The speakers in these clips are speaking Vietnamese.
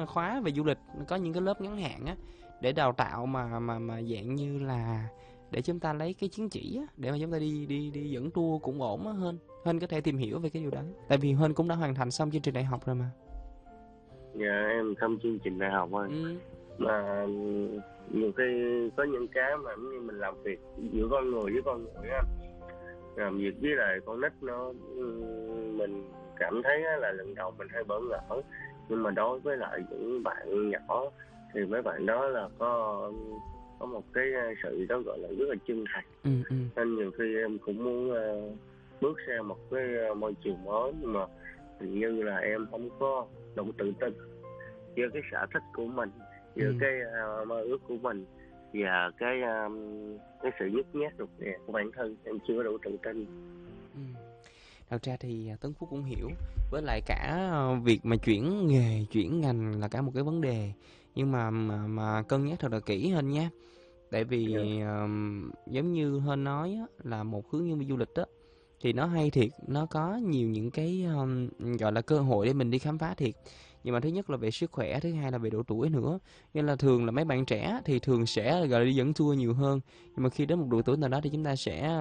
khóa về du lịch, có những cái lớp ngắn hạn á để đào tạo mà dạng như là để chúng ta lấy cái chứng chỉ á, để mà chúng ta đi dẫn tour cũng ổn á. Hên có thể tìm hiểu về cái điều đó, tại vì Hên cũng đã hoàn thành xong chương trình đại học rồi mà. Dạ em xong chương trình đại học rồi. Mà nhiều khi có những cái mà như mình làm việc giữa con người với con người á, làm việc với lại con nít nó mình cảm thấy là lần đầu mình hơi bỡ ngỡ, nhưng mà đối với lại những bạn nhỏ thì mấy bạn đó là có một cái sự đó gọi là rất là chân thành. Nên nhiều khi em cũng muốn bước sang một cái môi trường mới, nhưng mà hình như là em không có đủ tự tin giữa cái sở thích của mình, giữa cái mơ ước của mình và cái sự nhút nhát rụt rè của bản thân, em chưa có đủ tự tin. Thật ra thì Tấn Phú cũng hiểu, với lại cả việc mà chuyển nghề, chuyển ngành là cả một cái vấn đề, nhưng mà cân nhắc thật là kỹ hơn nha. Tại vì giống như Hên nói á, là một hướng dẫn viên du lịch á, thì nó hay thiệt, nó có nhiều những cái gọi là cơ hội để mình đi khám phá thiệt. Nhưng mà thứ nhất là về sức khỏe, thứ hai là về độ tuổi nữa. Nên là thường là mấy bạn trẻ thì thường sẽ gọi là đi dẫn tour nhiều hơn. Nhưng mà khi đến một độ tuổi nào đó thì chúng ta sẽ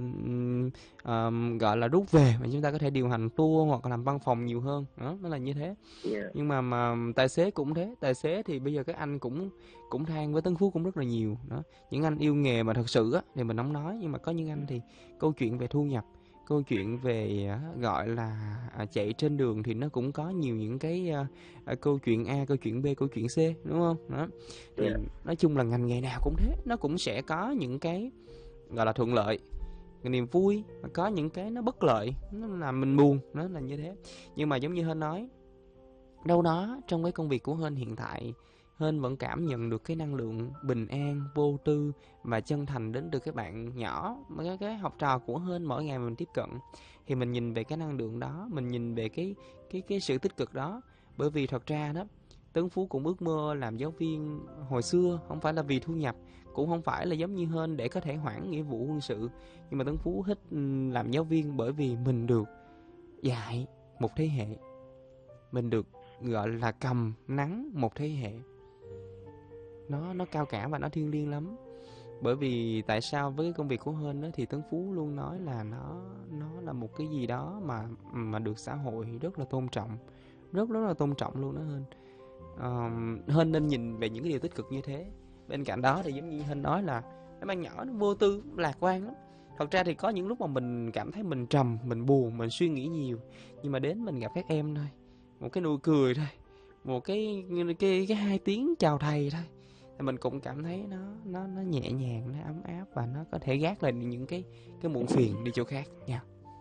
gọi là rút về, mà chúng ta có thể điều hành tour hoặc là làm văn phòng nhiều hơn. Đó, nó là như thế. Nhưng mà tài xế cũng thế, tài xế thì bây giờ các anh cũng than với Tấn Phú cũng rất là nhiều đó. Những anh yêu nghề mà thật sự á thì mình không nói, nhưng mà có những anh thì câu chuyện về thu nhập, câu chuyện về gọi là chạy trên đường thì nó cũng có nhiều những cái câu chuyện A, câu chuyện B, câu chuyện C, đúng không? Đó. Thì nói chung là ngành nghề nào cũng thế, nó cũng sẽ có những cái gọi là thuận lợi, niềm vui, có những cái nó bất lợi, nó làm mình buồn, nó là như thế. Nhưng mà giống như Hên nói, đâu đó trong cái công việc của Hên hiện tại, Hên vẫn cảm nhận được cái năng lượng bình an, vô tư và chân thành đến từ các bạn nhỏ, mà cái học trò của Hên mỗi ngày mình tiếp cận, thì mình nhìn về cái năng lượng đó, mình nhìn về cái sự tích cực đó. Bởi vì thật ra đó, Tấn Phú cũng ước mơ làm giáo viên hồi xưa, không phải là vì thu nhập, cũng không phải là giống như Hên để có thể hoãn nghĩa vụ quân sự, nhưng mà Tấn Phú thích làm giáo viên bởi vì mình được dạy một thế hệ, mình được gọi là cầm nắng một thế hệ. Nó cao cả và nó thiêng liêng lắm. Bởi vì tại sao với cái công việc của Hên đó, thì Tấn Phú luôn nói là nó là một cái gì đó mà được xã hội rất là tôn trọng, rất là tôn trọng luôn đó Hên. Hên nên nhìn về những cái điều tích cực như thế. Bên cạnh đó thì giống như Hên nói là mấy bạn nhỏ nó vô tư, lạc quan lắm. Thật ra thì có những lúc mà mình cảm thấy mình trầm, mình buồn, mình suy nghĩ nhiều, nhưng mà đến mình gặp các em thôi, một cái nụ cười thôi, một cái hai tiếng chào thầy thôi, thì mình cũng cảm thấy nó nhẹ nhàng, nó ấm áp, và nó có thể gác lại những cái muộn phiền đi chỗ khác nha.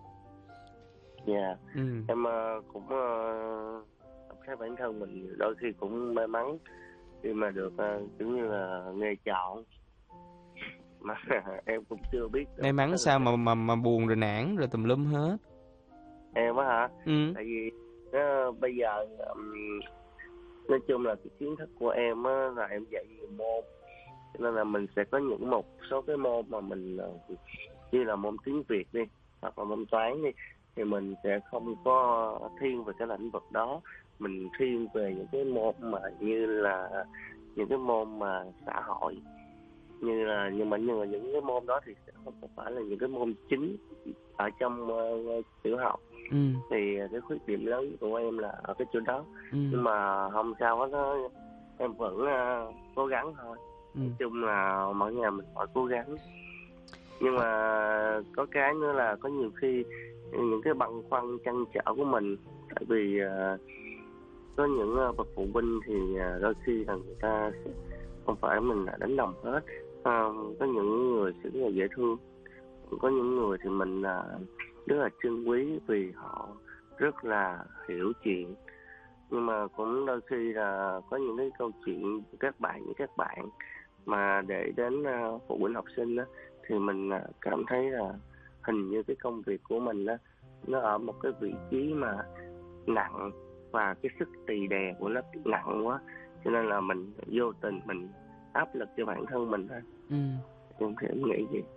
Em cũng thấy bản thân mình đôi khi cũng may mắn khi mà được kiểu như là nghề chọn mà em cũng chưa biết. May mắn sao mà buồn rồi nản rồi tùm lum hết. Em á hả? Tại vì bây giờ nói chung là cái kiến thức của em á là em dạy nhiều môn, cho nên là mình sẽ có những một số cái môn mà mình như là môn tiếng Việt đi, hoặc là môn toán đi, thì mình sẽ không có thiên về cái lĩnh vực đó, mình thiên về những cái môn mà như là những cái môn mà xã hội, nhưng mà những cái môn đó thì sẽ không phải là những cái môn chính ở trong tiểu học. Thì cái khuyết điểm lớn của em là ở cái chỗ đó. Nhưng mà không sao hết, em vẫn cố gắng thôi. Nói chung là mỗi ngày mình phải cố gắng. Nhưng mà có cái nữa là có nhiều khi những cái băn khoăn trăn trở của mình, tại vì có những bậc phụ huynh thì đôi khi là người ta không phải mình là đánh đồng hết. Có những người sẽ rất là dễ thương, có những người thì mình rất là trân quý vì họ rất là hiểu chuyện. Nhưng mà cũng đôi khi là có những cái câu chuyện của các bạn mà để đến phụ huynh học sinh đó, thì mình cảm thấy là hình như cái công việc của mình đó, nó ở một cái vị trí mà nặng, và cái sức tì đè của nó nặng quá, cho nên là mình vô tình mình áp lực cho bản thân mình thôi. Em nghĩ gì?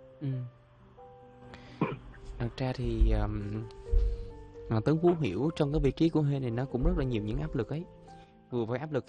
Thật ra thì Tấn Phú hiểu trong cái vị trí của Hên này nó cũng rất là nhiều những áp lực ấy. Vừa phải áp lực